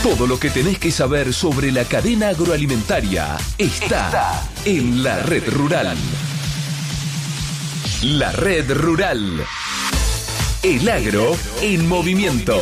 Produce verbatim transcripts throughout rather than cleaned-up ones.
Todo lo que tenés que saber sobre la cadena agroalimentaria está, está en La Red Rural. La Red Rural. El agro en movimiento.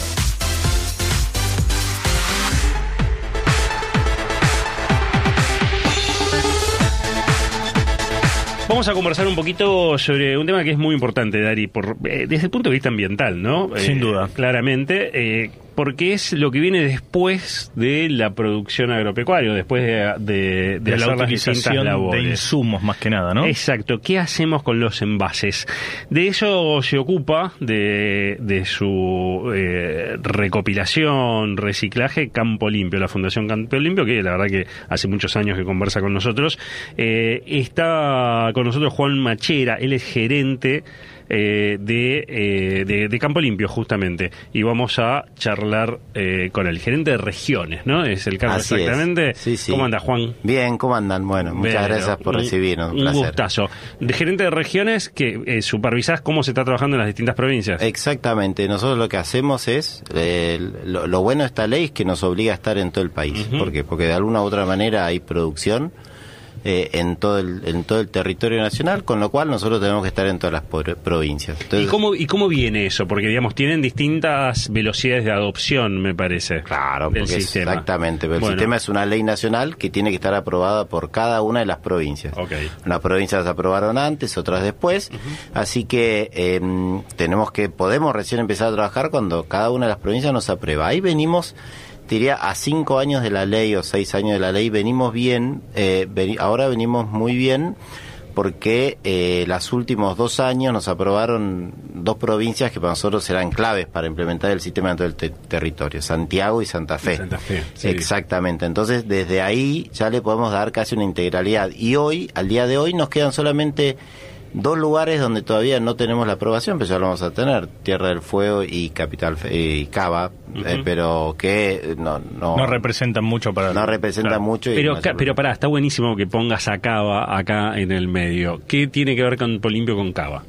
Vamos a conversar un poquito sobre un tema que es muy importante, Dari, por, eh, desde el punto de vista ambiental, ¿no? Sin eh, duda. Claramente, eh, porque es lo que viene después de la producción agropecuaria, después de, de, de, de hacer la las distintas utilización labores. de insumos, más que nada, ¿no? Exacto. ¿Qué hacemos con los envases? De eso se ocupa, de, de su eh, recopilación, reciclaje, Campo Limpio, la Fundación Campo Limpio, que la verdad que hace muchos años que conversa con nosotros. Eh, está con nosotros Juan Machera, él es gerente Eh, de, eh, de, de Campo Limpio, justamente, y vamos a charlar eh, con el gerente de regiones, ¿no? Es el cargo Así exactamente. Es. Sí, sí. ¿Cómo anda, Juan? Bien, ¿cómo andan? Bueno, muchas Bueno, gracias por un, recibirnos. Un, un placer. gustazo. De gerente de regiones, que eh, supervisás cómo se está trabajando en las distintas provincias. Exactamente. Nosotros lo que hacemos es, eh, lo, lo bueno de esta ley es que nos obliga a estar en todo el país. Uh-huh. ¿Por qué? Porque de alguna u otra manera hay producción Eh, en todo el en todo el territorio nacional, con lo cual nosotros tenemos que estar en todas las por, provincias. Entonces, ¿Y cómo y cómo viene eso? Porque, digamos, tienen distintas velocidades de adopción, me parece. Claro, del porque sistema. Es, exactamente, pero bueno. el sistema es una ley nacional que tiene que estar aprobada por cada una de las provincias. Okay. Unas provincias las aprobaron antes, otras después, uh-huh. Así que eh, tenemos que podemos recién empezar a trabajar cuando cada una de las provincias nos aprueba. Ahí venimos, diría, a cinco años de la ley o seis años de la ley, venimos bien, eh, ven, ahora venimos muy bien porque eh, los últimos dos años nos aprobaron dos provincias que para nosotros eran claves para implementar el sistema en todo el te- territorio, Santiago y Santa Fe. Santa Fe, sí. Exactamente, entonces desde ahí ya le podemos dar casi una integralidad y hoy, al día de hoy, nos quedan solamente dos lugares donde todavía no tenemos la aprobación, pero ya lo vamos a tener, Tierra del Fuego y Capital y Cava, uh-huh. eh, pero que no no, no representan mucho para no representan claro. mucho. Y pero no ca- pero pará, está buenísimo que pongas a Cava acá en el medio. ¿Qué tiene que ver Campo Limpio con Cava?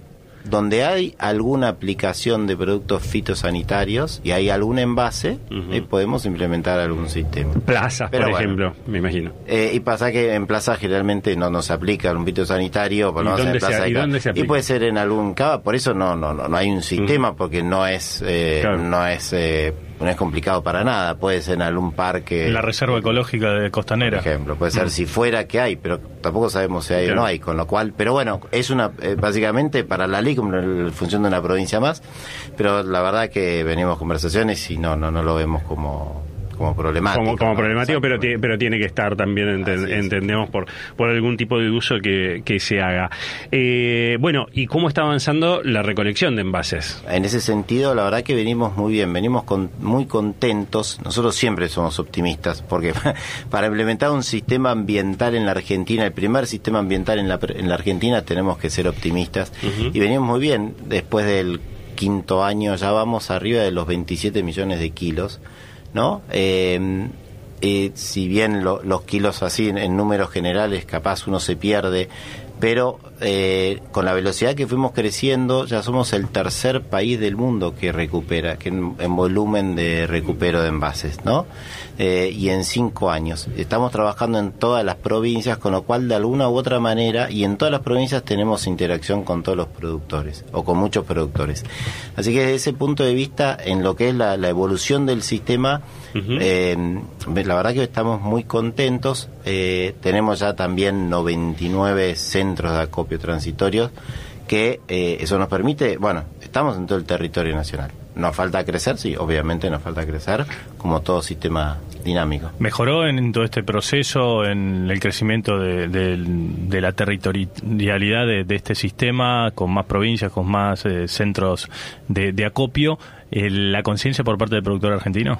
Donde hay alguna aplicación de productos fitosanitarios y hay algún envase, uh-huh. eh, podemos implementar algún sistema. Plazas, Pero por bueno, ejemplo, me imagino. Eh, y pasa que en plazas generalmente no nos aplica un fitosanitario. ¿Y, dónde se, ¿y dónde se aplica? Y puede ser en algún cava, por eso no no no, no hay un sistema, uh-huh. porque no es eh, claro. no es eh, no es complicado para nada. Puede ser en algún parque. En la Reserva Ecológica de Costanera. Por ejemplo, puede ser uh-huh. si fuera que hay, pero tampoco sabemos si hay claro. o no hay, con lo cual, pero bueno, es una eh, básicamente para la ley como en función de una provincia más, pero la verdad que venimos conversaciones y no no no lo vemos como como problemático. Como, como ¿no? problemático, pero, t- pero tiene que estar también, enten- entendemos, por por algún tipo de uso que, que se haga. Eh, bueno, ¿y cómo está avanzando la recolección de envases? En ese sentido, la verdad que venimos muy bien, venimos con, muy contentos. Nosotros siempre somos optimistas, porque para implementar un sistema ambiental en la Argentina, el primer sistema ambiental en la, en la Argentina, tenemos que ser optimistas. Uh-huh. Y venimos muy bien. Después del quinto año ya vamos arriba de los veintisiete millones de kilos, ¿no? Eh, eh, si bien lo, los kilos así en, en números generales capaz uno se pierde, pero eh, con la velocidad que fuimos creciendo ya somos el tercer país del mundo que recupera, que en, en volumen de recupero de envases, ¿no? Eh, y en cinco años estamos trabajando en todas las provincias, con lo cual de alguna u otra manera, y en todas las provincias tenemos interacción con todos los productores o con muchos productores, así que desde ese punto de vista, en lo que es la, la evolución del sistema, uh-huh. eh, la verdad que estamos muy contentos. Eh, tenemos ya también noventa y nueve centros de acopio transitorios que eh, eso nos permite, bueno, estamos en todo el territorio nacional. ¿Nos falta crecer? Sí, obviamente nos falta crecer, como todo sistema dinámico. ¿Mejoró en todo este proceso, en el crecimiento de, de, de la territorialidad de, de este sistema, con más provincias, con más eh, centros de, de acopio, eh, la conciencia por parte del productor argentino?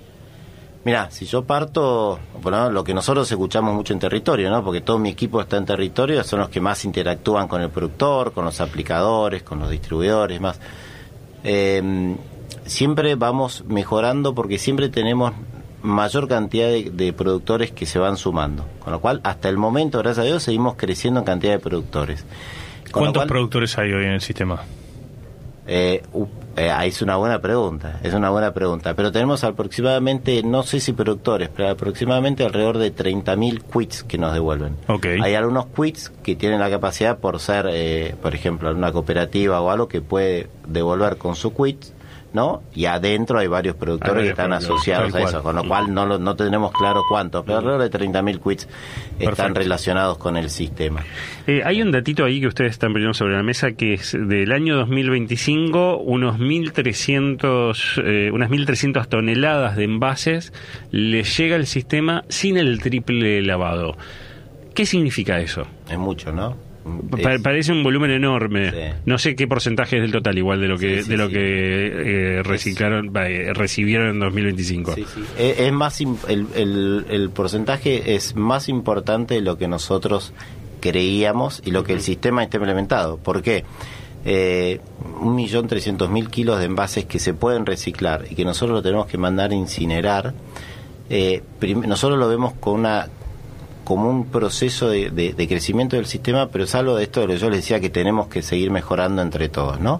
Mira, si yo parto, bueno, lo que nosotros escuchamos mucho en territorio, ¿no? Porque todo mi equipo está en territorio, son los que más interactúan con el productor, con los aplicadores, con los distribuidores, más. Eh, siempre vamos mejorando porque siempre tenemos mayor cantidad de, de productores que se van sumando, con lo cual hasta el momento, gracias a Dios, seguimos creciendo en cantidad de productores. Con ¿Cuántos cual, productores hay hoy en el sistema? Eh, uh, eh, es una buena pregunta, es una buena pregunta. Pero tenemos aproximadamente, no sé si productores, pero aproximadamente alrededor de treinta mil quits que nos devuelven. Okay. Hay algunos quits que tienen la capacidad por ser, eh, por ejemplo, una cooperativa o algo que puede devolver con su quit, ¿no? Y adentro hay varios productores hay que están productores, asociados a eso, con lo cual no lo, no tenemos claro cuántos, pero alrededor de treinta mil quits están Perfecto. relacionados con el sistema. Eh, hay un datito ahí que ustedes están poniendo sobre la mesa que es del año dos mil veinticinco, unos mil trescientos, eh, unas mil trescientas toneladas de envases les llega al sistema sin el triple lavado. ¿Qué significa eso? Es mucho, ¿no? Pa- Es- parece un volumen enorme. Sí. No sé qué porcentaje es del total, igual de lo que Sí, sí, de lo sí. que eh, reciclaron, va, eh, recibieron en dos mil veinticinco. Sí, sí. Es, es más im- el, el, el porcentaje es más importante de lo que nosotros creíamos y lo que el sistema está implementado. ¿Por qué? Eh, un millón trescientos mil kilos de envases que se pueden reciclar y que nosotros lo tenemos que mandar a incinerar. Eh, prim- nosotros lo vemos con una como un proceso de, de, de crecimiento del sistema, pero es algo de esto de lo que yo les decía que tenemos que seguir mejorando entre todos, ¿no?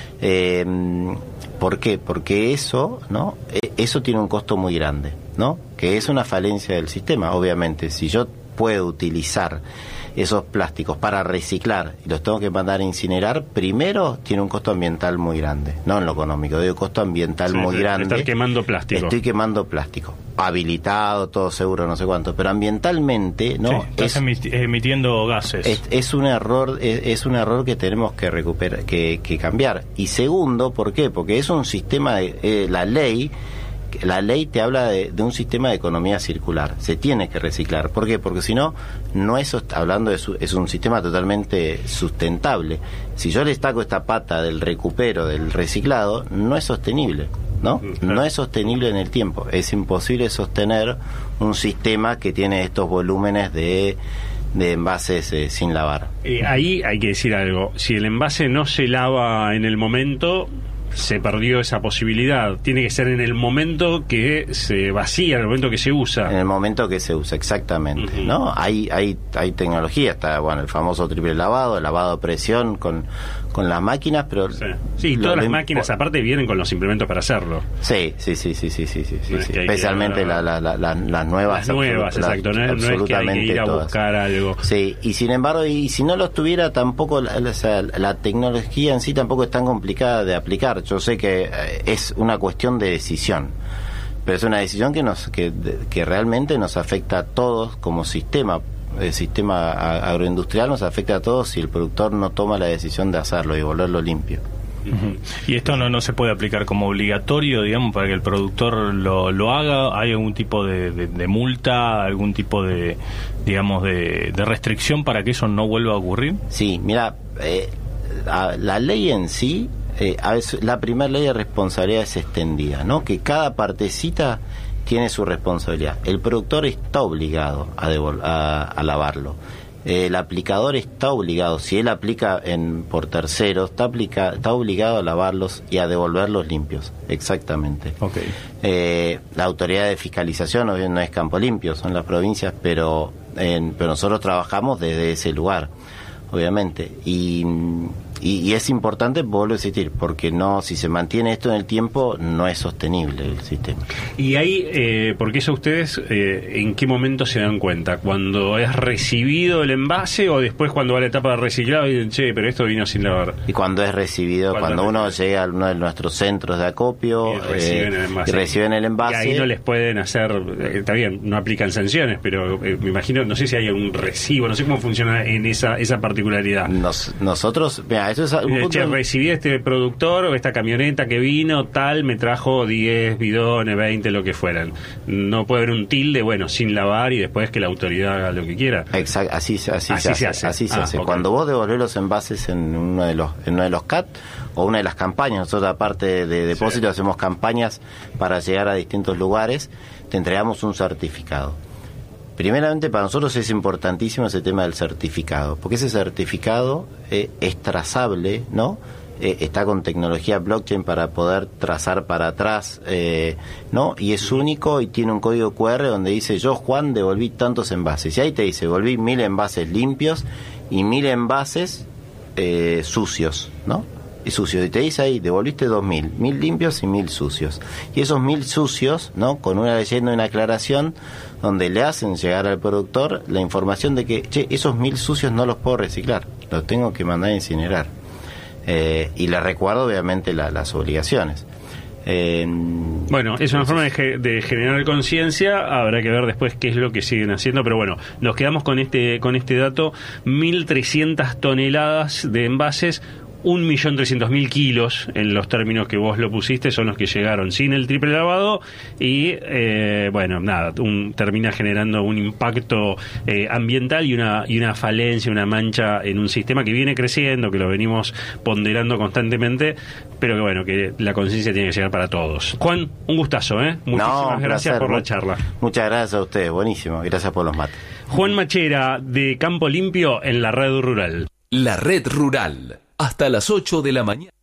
Eh, ¿Por qué? Porque eso, ¿no? Eh, eso tiene un costo muy grande, ¿no? Que es una falencia del sistema, obviamente. Si yo puedo utilizar esos plásticos para reciclar y los tengo que mandar a incinerar, primero tiene un costo ambiental muy grande, no en lo económico, digo costo ambiental Sí, muy de- de grande. estar quemando plástico. Estoy quemando plástico, habilitado, todo seguro, no sé cuánto, pero ambientalmente, ¿no? Sí, estás es, emiti- emitiendo gases. es, es un error, es, es un error que tenemos que recuperar, que, que cambiar. Y segundo, ¿por qué? Porque es un sistema de, eh, la ley la ley te habla de, de un sistema de economía circular, se tiene que reciclar. ¿Por qué? Porque si no, no es, hablando de su, es un sistema totalmente sustentable. Si yo le destaco esta pata del recupero, del reciclado, no es sostenible, ¿no? No es sostenible en el tiempo. Es imposible sostener un sistema que tiene estos volúmenes de de envases eh, sin lavar. Eh, ahí hay que decir algo. Si el envase no se lava en el momento, se perdió esa posibilidad. Tiene que ser en el momento que se vacía, en el momento que se usa. En el momento que se usa, exactamente, Uh-huh. ¿no? Hay, hay, hay tecnología, está, bueno, el famoso triple lavado, el lavado a presión con, con las máquinas, pero... Sí, sí lo- todas lo las impo- máquinas aparte vienen con los implementos para hacerlo. Sí, sí, sí, sí, sí, sí, sí, sí, No es sí. que hay que- Especialmente la, la, la, la- las nuevas. Las nuevas, absolut- exacto. No es, no es que hay que absolutamente ir a todas. buscar algo. Sí, y sin embargo, y si no los tuviera tampoco, la, la- o sea, la tecnología en sí tampoco es tan complicada de aplicar. Yo sé que eh, es una cuestión de decisión, pero es una decisión que nos que, que realmente nos afecta a todos como sistema. El sistema a- agroindustrial nos afecta a todos si el productor no toma la decisión de hacerlo y volverlo limpio. Ujú. Y esto no, no se puede aplicar como obligatorio, digamos, para que el productor lo, lo haga. ¿Hay algún tipo de, de, de multa, algún tipo de, digamos, de, de restricción para que eso no vuelva a ocurrir? Sí, mira, eh, a- la ley en sí, eh, a veces, la primera ley de responsabilidad es extendida, ¿no? Que cada partecita tiene su responsabilidad. El productor está obligado a, devol- a, a lavarlo. Eh, el aplicador está obligado, si él aplica en por terceros, está, aplica, está obligado a lavarlos y a devolverlos limpios, exactamente. Ok. Eh, la autoridad de fiscalización no, no es Campo Limpio, son las provincias, pero, en, pero nosotros trabajamos desde ese lugar, obviamente. Y, y, y es importante, vuelvo a insistir, porque no, si se mantiene esto en el tiempo, no es sostenible el sistema. Y ahí, eh, porque eso ustedes, eh, ¿en qué momento se dan cuenta? ¿Cuando es recibido el envase o después cuando va a la etapa de reciclado y dicen, che, pero esto vino sin lavar? Y cuando es recibido, Cuando cuando, es uno recibido. llega a uno de nuestros centros de acopio Y reciben eh, el envase. y reciben el envase. Y ahí no les pueden hacer, eh, está bien, no aplican sanciones, pero eh, me imagino, no sé si hay algún recibo, no sé cómo funciona en esa esa particularidad. Nos, nosotros, mira, eso es un Eh, punto. che, recibí este productor o esta camioneta que vino, tal, me trajo diez bidones, veinte, lo que fueran. No puede haber un tilde, bueno, sin lavar y después que la autoridad haga lo que quiera. Exacto, así, se- así, Así se, se hace, hace. así se Ah, hace. ok. Cuando vos devolvés los envases en uno de los en uno de los C A T o una de las campañas, nosotros aparte de, de depósito Sí. hacemos campañas para llegar a distintos lugares, te entregamos un certificado. Primeramente para nosotros es importantísimo ese tema del certificado, porque ese certificado eh, es trazable, ¿no? Eh, está con tecnología blockchain para poder trazar para atrás, eh, ¿no? Y es único y tiene un código cu erre donde dice, yo, Juan, devolví tantos envases. Y ahí te dice, volví mil envases limpios y mil envases eh, sucios, ¿no? sucios. Y te dice ahí, devolviste dos mil, mil limpios y mil sucios. Y esos mil sucios, ¿no? Con una leyenda y una aclaración donde le hacen llegar al productor la información de que, che, esos mil sucios no los puedo reciclar, los tengo que mandar a incinerar. Eh, y le recuerdo, obviamente, la, las obligaciones. Eh, bueno, es una forma de, ge- de generar conciencia. Habrá que ver después qué es lo que siguen haciendo, pero bueno, nos quedamos con este con este dato: mil trescientas toneladas de envases, un millón trescientos mil kilos, en los términos que vos lo pusiste, son los que llegaron sin el triple lavado. Y eh, bueno, nada, un, termina generando un impacto eh, ambiental y una y una falencia, una mancha en un sistema que viene creciendo, que lo venimos ponderando constantemente, pero que bueno, que la conciencia tiene que llegar para todos. Juan, un gustazo, ¿eh? Muchísimas no, gracias por la charla. Muchas gracias a ustedes, buenísimo, gracias por los mates. Juan Machera, de Campo Limpio, en la Red Rural. La Red Rural, hasta las ocho de la mañana.